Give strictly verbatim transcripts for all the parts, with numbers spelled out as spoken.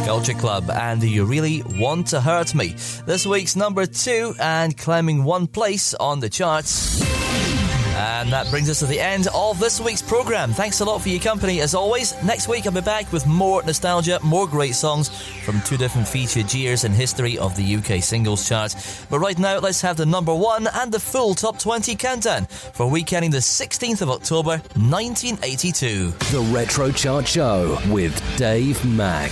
Culture Club and Do You Really Want to Hurt Me? This week's number two and climbing one place on the charts. And that brings us to the end of this week's programme. Thanks a lot for your company as always. Next week I'll be back with more nostalgia, more great songs from two different featured years in history of the U K singles chart. But right now let's have the number one and the full top twenty countdown for week ending the sixteenth of October nineteen eighty-two. The Retro Chart Show with Dave Mack.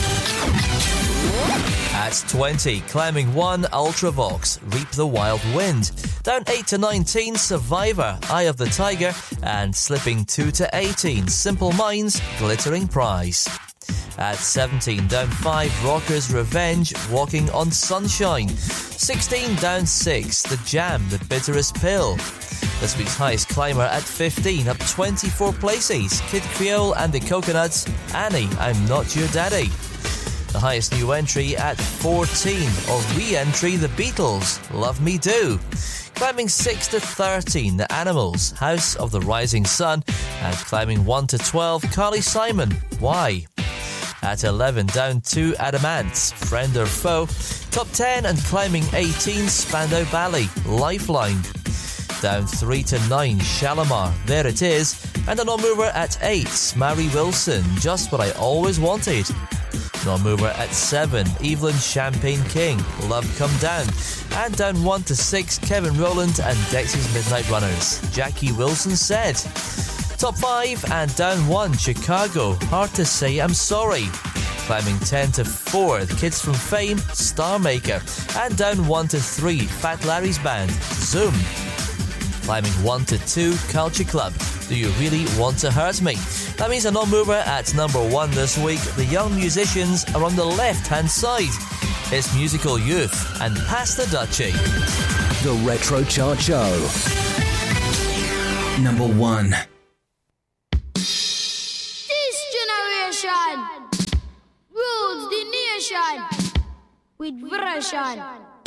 At twenty, climbing one, Ultravox, Reap the Wild Wind. Down eight to nineteen, Survivor, Eye of the Tiger. And slipping two to eighteen, Simple Minds, Glittering Prize. At seventeen, down five, Rockers' Revenge, Walking on Sunshine. sixteen, down six, The Jam, The Bitterest Pill. This week's highest climber at fifteen, up twenty-four places, Kid Creole and the Coconuts, Annie, I'm Not Your Daddy. The highest new entry at fourteen, or re-entry, The Beatles, Love Me Do. Climbing six to thirteen, The Animals, House of the Rising Sun. And climbing one to twelve, Carly Simon, Why? At eleven, down two, Adamants, Friend or Foe. Top ten and climbing eighteen, Spandau Ballet, Lifeline. Down three to nine, Shalimar, There It Is. And a non-mover at eight, Mary Wilson, Just What I Always Wanted. Non-mover at seven, Evelyn Champagne King, Love Come Down. And down one to six, Kevin Rowland and Dexys Midnight Runners, Jackie Wilson Said. Top five and down one, Chicago, Hard to Say I'm Sorry. Climbing ten to four, The Kids from Fame, Star Maker. And down one to three, Fat Larry's Band, Zoom. Climbing one to two, Culture Club, Do You Really Want to Hurt Me? That means a non-mover at number one this week. The Young Musicians are on the left-hand side. It's Musical Youth and Pass the Dutchie. The Retro Chart Show. Number one. This generation rules the nation with version.